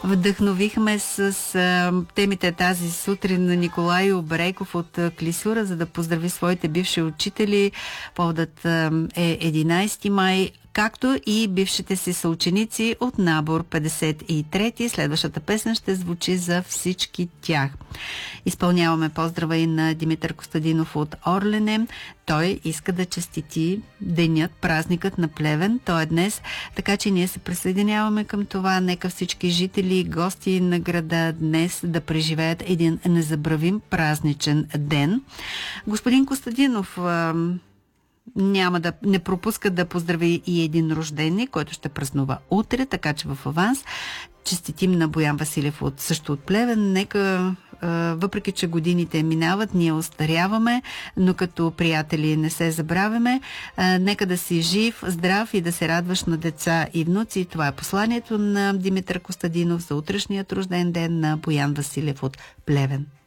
вдъхновихме с темите тази сутрин на Николай Обрейков от Клисура, за да поздрави своите бивши учители. Поводът е 11 май, както и бившите си съученици от набор 53. Следващата песен ще звучи за всички тях. Изпълняваме поздрава и на Димитър Костадинов от Орлене. Той иска да честити денят, празникът на Плевен. Той е днес, така че ние се присъединяваме към това. Нека всички жители и гости на града днес да преживеят един незабравим празничен ден. Господин Костадинов не пропуска да поздрави и един рожденик, който ще празнува утре, така че в аванс честитим на Боян Василев също от Плевен. Нека, въпреки че годините минават, ние остаряваме, но като приятели не се забравяме. Нека да си жив, здрав и да се радваш на деца и внуци. Това е посланието на Димитър Костадинов за утрешният рожден ден на Боян Василев от Плевен.